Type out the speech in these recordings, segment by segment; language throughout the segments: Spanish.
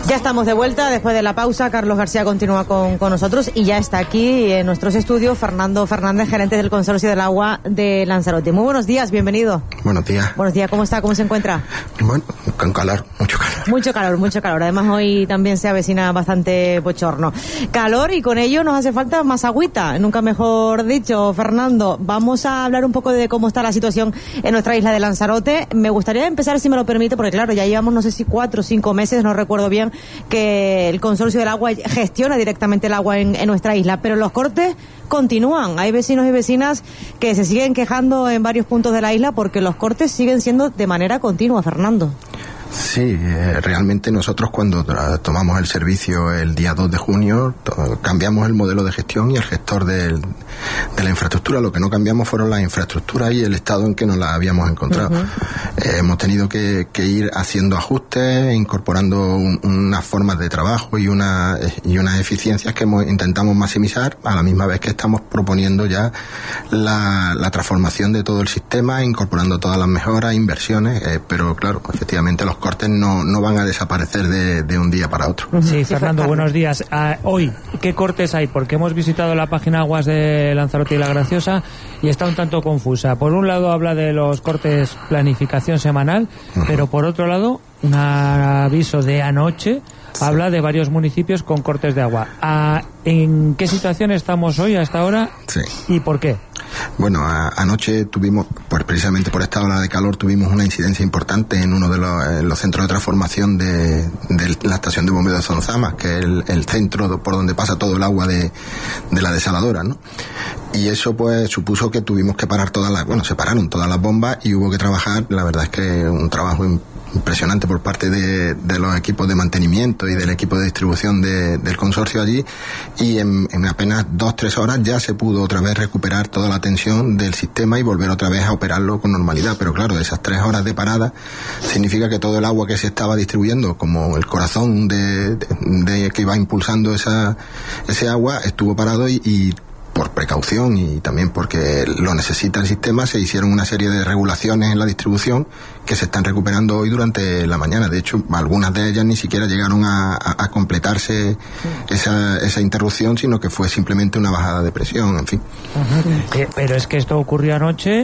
Ya estamos de vuelta después de la pausa. Carlos García continúa con nosotros y ya está aquí en nuestros estudios Fernando Fernández, gerente del Consorcio del Agua de Lanzarote. Muy buenos días, bienvenido. Buenos días. Buenos días, ¿cómo está? ¿Cómo se encuentra? Bueno, con calor, mucho calor. Mucho calor. Además hoy también se avecina bastante bochorno. Calor y con ello nos hace falta más agüita, nunca mejor dicho. Fernando, vamos a hablar un poco de cómo está la situación en nuestra isla de Lanzarote. Me gustaría empezar, si me lo permite, porque claro, ya llevamos no sé si 4 o 5 meses, no recuerdo bien, que el Consorcio del Agua gestiona directamente el agua en nuestra isla, pero los cortes continúan. Hay vecinos y vecinas que se siguen quejando en varios puntos de la isla porque los cortes siguen siendo de manera continua, Fernando. Sí, realmente nosotros cuando tomamos el servicio el día 2 de junio cambiamos el modelo de gestión y el gestor de la infraestructura. Lo que no cambiamos fueron las infraestructuras y el estado en que nos las habíamos encontrado. Hemos tenido que ir haciendo ajustes, incorporando unas formas de trabajo y unas eficiencias que intentamos maximizar, a la misma vez que estamos proponiendo ya la transformación de todo el sistema, incorporando todas las mejoras, inversiones, pero claro, efectivamente los cortes no van a desaparecer de un día para otro. Sí, Fernando, buenos días. Hoy, ¿qué cortes hay? Porque hemos visitado la página Aguas de Lanzarote y La Graciosa y está un tanto confusa. Por un lado habla de los cortes planificación semanal, pero por otro lado, un aviso de anoche habla de varios municipios con cortes de agua. ¿En qué situación estamos hoy a esta hora? Sí. ¿Y por qué? Bueno, anoche tuvimos, pues precisamente por esta ola de calor, tuvimos una incidencia importante en uno de los centros de transformación de la estación de bombeo de Zonzamas, que es el centro por donde pasa todo el agua de la desaladora, ¿no? Y eso pues supuso que tuvimos que parar se pararon todas las bombas y hubo que trabajar, la verdad es que un trabajo impresionante por parte de los equipos de mantenimiento y del equipo de distribución del consorcio allí, y en apenas 2-3 horas ya se pudo otra vez recuperar toda la tensión del sistema y volver otra vez a operarlo con normalidad. Pero claro, esas 3 horas de parada significa que todo el agua que se estaba distribuyendo, como el corazón de que iba impulsando ese agua, estuvo parado y por precaución y también porque lo necesita el sistema, se hicieron una serie de regulaciones en la distribución que se están recuperando hoy durante la mañana. De hecho, algunas de ellas ni siquiera llegaron a completarse esa interrupción, sino que fue simplemente una bajada de presión, en fin. Pero es que esto ocurrió anoche,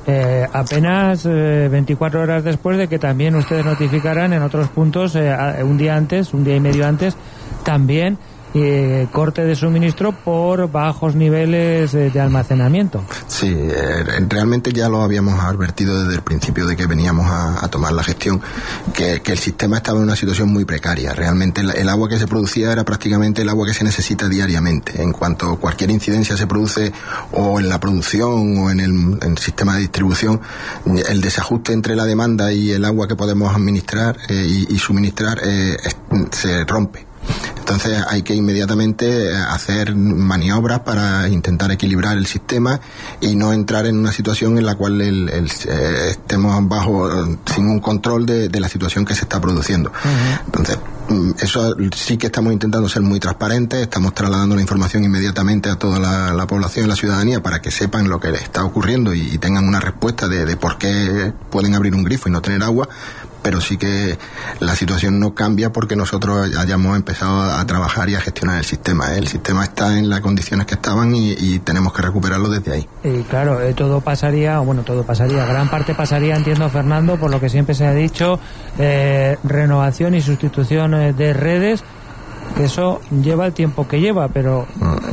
apenas 24 horas después de que también ustedes notificaran en otros puntos, un día y medio antes, también corte de suministro por bajos niveles de almacenamiento. Sí, realmente ya lo habíamos advertido desde el principio de que veníamos a tomar la gestión, que el sistema estaba en una situación muy precaria. Realmente el agua que se producía era prácticamente el agua que se necesita diariamente. En cuanto cualquier incidencia se produce o en la producción o en el sistema de distribución, el desajuste entre la demanda y el agua que podemos administrar y suministrar se rompe. Entonces hay que inmediatamente hacer maniobras para intentar equilibrar el sistema y no entrar en una situación en la cual estemos sin un control de la situación que se está produciendo. Entonces, eso sí que estamos intentando ser muy transparentes, estamos trasladando la información inmediatamente a toda la población y la ciudadanía para que sepan lo que les está ocurriendo y tengan una respuesta de por qué pueden abrir un grifo y no tener agua. Pero sí que la situación no cambia porque nosotros hayamos empezado a trabajar y a gestionar el sistema. El sistema está en las condiciones que estaban y tenemos que recuperarlo desde ahí. Y claro, todo pasaría, gran parte pasaría, entiendo, Fernando, por lo que siempre se ha dicho, renovación y sustitución de redes. Eso lleva el tiempo que lleva, pero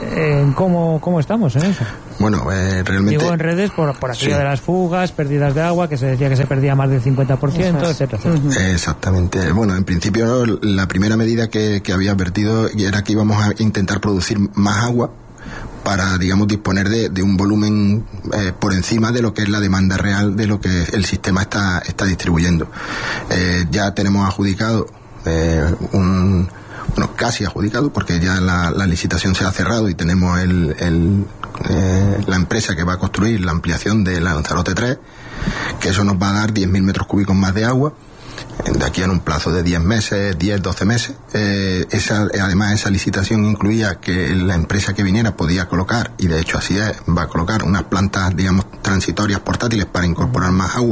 ¿cómo estamos en eso? Bueno, realmente... Digo, en redes por aquello de las fugas, pérdidas de agua, que se decía que se perdía más del 50%, etcétera. Exactamente. Bueno, en principio la primera medida que había advertido era que íbamos a intentar producir más agua para, digamos, disponer de un volumen por encima de lo que es la demanda real de lo que el sistema está distribuyendo. Ya tenemos adjudicado casi adjudicado, porque ya la licitación se ha cerrado y tenemos la empresa que va a construir la ampliación de la Lanzarote 3, que eso nos va a dar 10.000 metros cúbicos más de agua de aquí en un plazo de 10 meses, 12 meses. Además, esa licitación incluía que la empresa que viniera podía colocar, y de hecho así es, va a colocar unas plantas, digamos, transitorias portátiles para incorporar más agua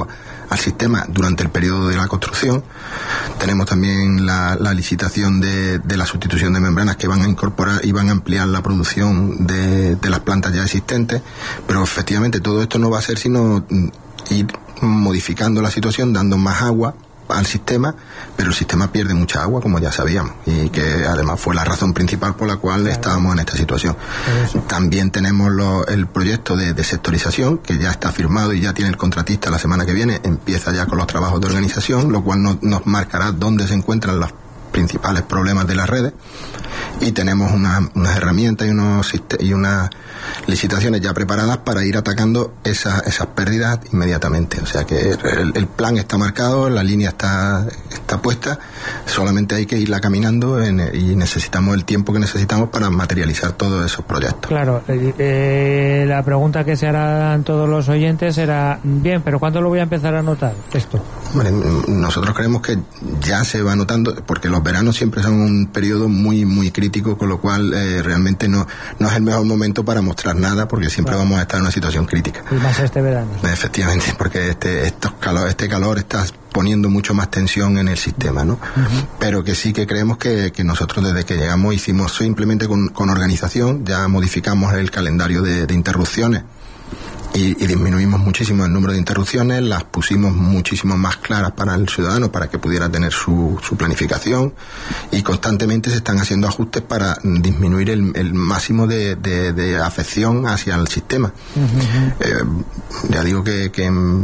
al sistema durante el periodo de la construcción. Tenemos también la licitación de la sustitución de membranas que van a incorporar y van a ampliar la producción de las plantas ya existentes, pero efectivamente todo esto no va a ser sino ir modificando la situación, dando más agua al sistema, pero el sistema pierde mucha agua, como ya sabíamos, y que además fue la razón principal por la cual estábamos en esta situación. También tenemos el proyecto de sectorización, que ya está firmado y ya tiene el contratista la semana que viene, empieza ya con los trabajos de organización, lo cual nos marcará dónde se encuentran los principales problemas de las redes, y tenemos unas herramientas y unas licitaciones ya preparadas para ir atacando esas pérdidas inmediatamente. O sea que el plan está marcado, la línea está puesta, solamente hay que irla caminando y necesitamos el tiempo que necesitamos para materializar todos esos proyectos. Claro, la pregunta que se harán todos los oyentes será, bien, pero ¿cuándo lo voy a empezar a notar esto? Bueno, nosotros creemos que ya se va notando, porque los veranos siempre son un periodo muy muy crítico, con lo cual realmente no es el mejor momento para mostrar nada, porque siempre vamos a estar en una situación crítica. Y más este verano. Efectivamente, porque este calor está poniendo mucho más tensión en el sistema, ¿no? Pero que sí que creemos que nosotros desde que llegamos hicimos simplemente con organización, ya modificamos el calendario de interrupciones y disminuimos muchísimo el número de interrupciones, las pusimos muchísimo más claras para el ciudadano, para que pudiera tener su planificación, y constantemente se están haciendo ajustes para disminuir el máximo de afección hacia el sistema. Ya digo que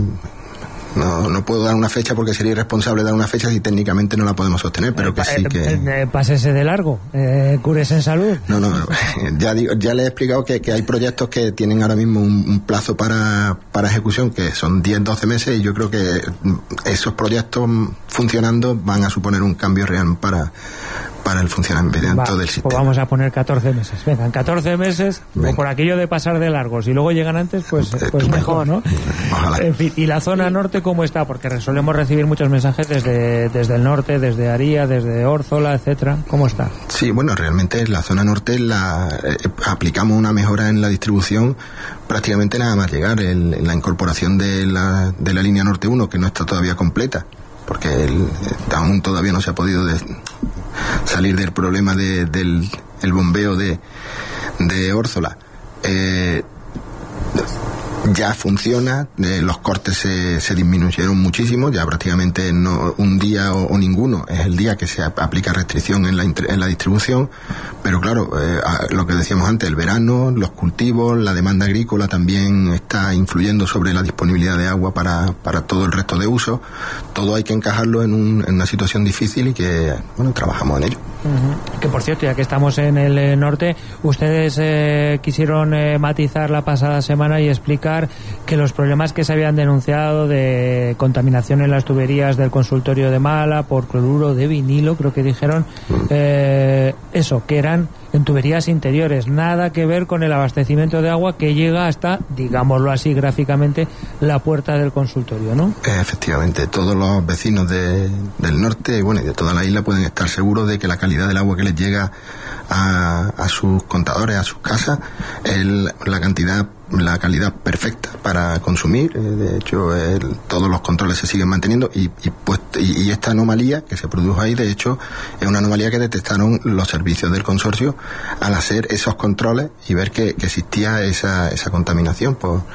no puedo dar una fecha, porque sería irresponsable dar una fecha si técnicamente no la podemos sostener, pero que sí que... Pásese de largo, cures en salud. No, ya le he explicado que hay proyectos que tienen ahora mismo un plazo para ejecución, que son 10-12 meses, y yo creo que esos proyectos funcionando van a suponer un cambio real para el funcionamiento del sistema. Pues vamos a poner 14 meses. Vengan, 14 meses, o por aquello de pasar de largo. Si luego llegan antes, pues mejor, ¿no? Ojalá. En fin, ¿y la zona norte cómo está? Porque solemos recibir muchos mensajes desde el norte, desde Aría, desde Órzola, etcétera. ¿Cómo está? Sí, bueno, realmente en la zona norte aplicamos una mejora en la distribución prácticamente nada más llegar. La incorporación de la línea Norte 1, que no está todavía completa, porque aún todavía no se ha podido salir del problema del bombeo de Órzola. Ya funciona, los cortes se disminuyeron muchísimo, ya prácticamente un día o ninguno es el día que se aplica restricción en la distribución, pero claro, lo que decíamos antes, el verano, los cultivos, la demanda agrícola también está influyendo sobre la disponibilidad de agua para todo el resto de usos. Todo hay que encajarlo en una situación difícil y que, bueno, trabajamos en ello. Que por cierto, ya que estamos en el norte, ustedes quisieron matizar la pasada semana y explicar que los problemas que se habían denunciado de contaminación en las tuberías del consultorio de Mala por cloruro de vinilo, creo que dijeron, eso, que eran en tuberías interiores, nada que ver con el abastecimiento de agua que llega hasta, digámoslo así gráficamente, la puerta del consultorio, ¿no? Efectivamente, todos los vecinos del norte, bueno, y de toda la isla pueden estar seguros de que la calidad del agua que les llega a sus contadores, a sus casas, es la calidad perfecta para consumir. De hecho, todos los controles se siguen manteniendo y esta anomalía que se produjo ahí, de hecho, es una anomalía que detectaron los servicios del consorcio al hacer esos controles y ver que existía esa contaminación.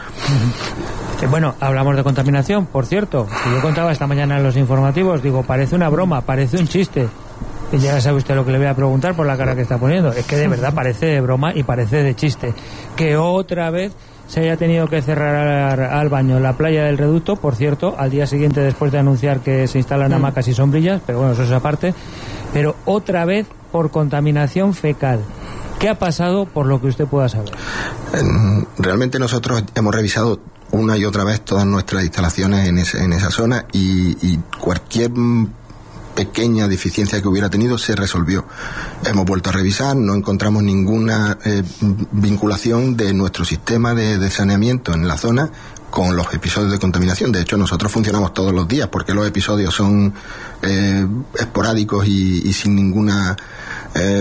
Bueno, hablamos de contaminación, por cierto, que yo contaba esta mañana en los informativos, digo, parece una broma, parece un chiste. Y ya sabe usted lo que le voy a preguntar por la cara que está poniendo. Es que de verdad parece de broma y parece de chiste. Que otra vez se haya tenido que cerrar al baño la playa del Reducto, por cierto, al día siguiente después de anunciar que se instalan hamacas y sombrillas, pero bueno, eso es aparte. Pero otra vez por contaminación fecal. ¿Qué ha pasado por lo que usted pueda saber? Realmente nosotros hemos revisado una y otra vez todas nuestras instalaciones en esa zona y cualquier pequeña deficiencia que hubiera tenido se resolvió. Hemos vuelto a revisar, no encontramos ninguna vinculación de nuestro sistema de saneamiento en la zona con los episodios de contaminación. De hecho, nosotros funcionamos todos los días porque los episodios son esporádicos y sin ninguna